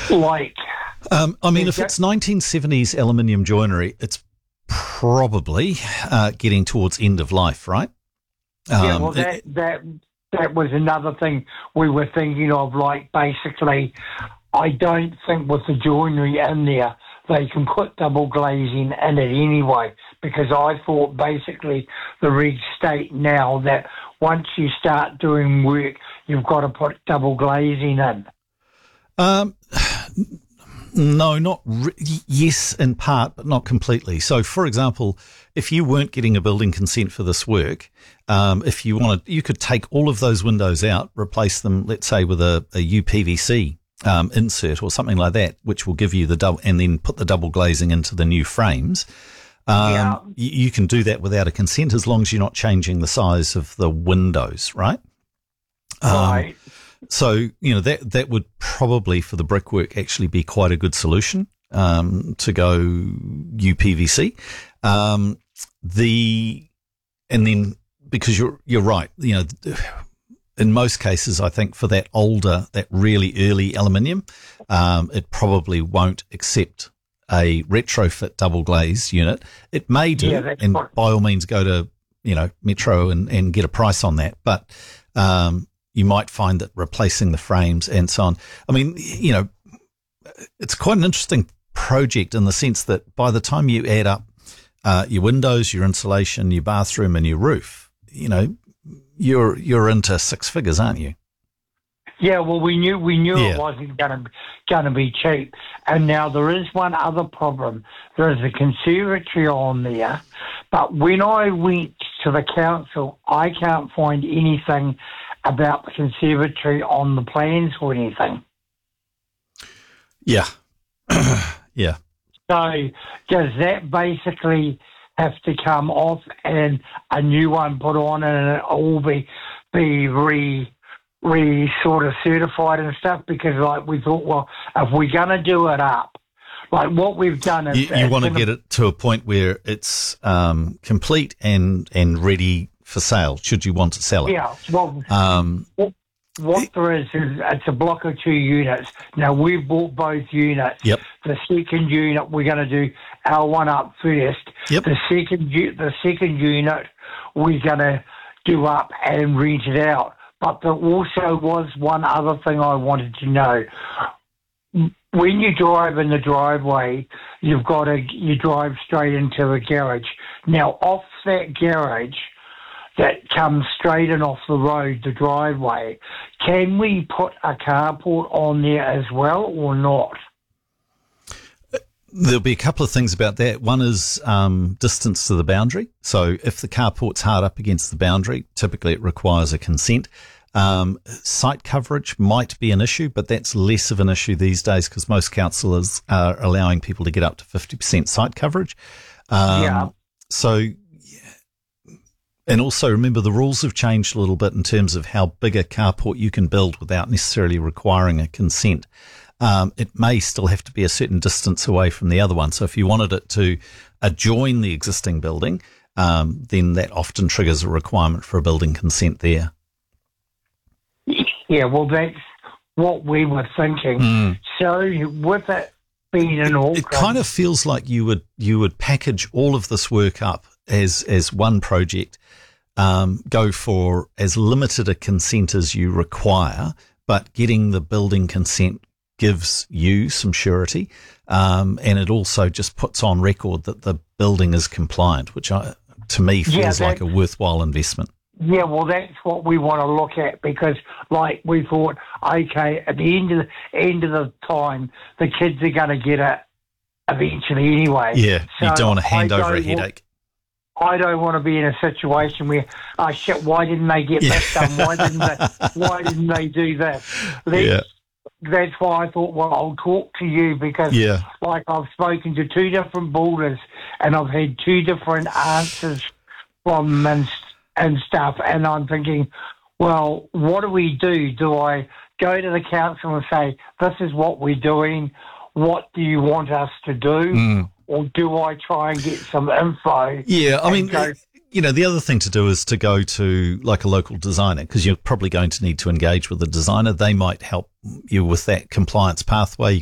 Like, I mean, if it's 1970s aluminium joinery, it's probably getting towards end of life, right? yeah, well, that was another thing we were thinking of. Like, basically, I don't think with the joinery in there they can put double glazing in it anyway, because I thought basically the regs state now that once you start doing work, you've got to put double glazing in. No, yes, in part, but not completely. So, for example, if you weren't getting a building consent for this work, if you wanted, you could take all of those windows out, replace them, let's say, with a UPVC insert or something like that, which will give you the double, and then put the double glazing into the new frames. You can do that without a consent as long as you're not changing the size of the windows, right? Right. So, that would probably for the brickwork actually be quite a good solution, to go UPVC. And then because you're right, in most cases, I think for that really early aluminium, it probably won't accept a retrofit double glaze unit. It may do, and by all means go to, Metro and get a price on that. But, you might find that replacing the frames and so on. I mean, it's quite an interesting project in the sense that by the time you add up your windows, your insulation, your bathroom, and your roof, you're into six figures, aren't you? Yeah, well, we knew it wasn't going to be cheap. And now there is one other problem. There is a conservatory on there, but when I went to the council, I can't find anything about the conservatory on the plans or anything. Yeah. Yeah. So does that basically have to come off and a new one put on and it all be re sort of certified and stuff? Because like we thought, well, if we're going to do it up, like what we've done is... You want to get it to a point where it's complete and ready for sale, should you want to sell it. Yeah, well, what there is it's a block of 2 units. Now, we've bought both units. Yep. The second unit, we're going to do our one up first. Yep. The second unit, we're going to do up and rent it out. But there also was one other thing I wanted to know. When you drive in the driveway, you drive straight into a garage. Now, off that garage that comes straight in off the road, the driveway, can we put a carport on there as well or not? There'll be a couple of things about that. One is distance to the boundary. So if the carport's hard up against the boundary, typically it requires a consent. Site coverage might be an issue, but that's less of an issue these days because most councillors are allowing people to get up to 50% site coverage. So, and also remember the rules have changed a little bit in terms of how big a carport you can build without necessarily requiring a consent. It may still have to be a certain distance away from the other one. So if you wanted it to adjoin the existing building, then that often triggers a requirement for a building consent there. Yeah, well, that's what we were thinking. So with it being an Auckland... It kind of feels like you would package all of this work up as one project, go for as limited a consent as you require, but getting the building consent gives you some surety, and it also just puts on record that the building is compliant, which to me feels like a worthwhile investment. Yeah, well, that's what we want to look at because, like, we thought, okay, at the end of the time, the kids are going to get it eventually anyway. Yeah, so you don't want to hand over a headache. I don't want to be in a situation where, oh shit, why didn't they get this done? Why didn't they do that? That's why I thought, well, I'll talk to you because, like, I've spoken to 2 different builders and I've had 2 different answers from them and stuff, and I'm thinking, well, what do we do? Do I go to the council and say, this is what we're doing, what do you want us to do? Or do I try and get some info? Yeah, I mean, the other thing to do is to go to like a local designer because you're probably going to need to engage with the designer. They might help you with that compliance pathway.